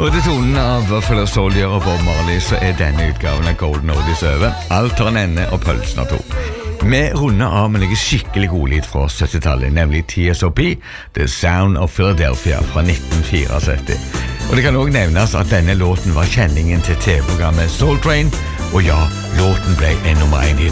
Og til tonen av Buffalo Soldier og Bob Marley så denne utgaven av Golden Oldies over. Alt har en ende og pølsen har to. Vi runder av med noe skikkelig godlyd fra 70-tallet, nemlig TSOP, The Sound of Philadelphia fra 1974. Og det kan også nevnes at denne låten var kjenningen til TV-programmet Soul Train, og ja, låten ble en nummer 1 hit.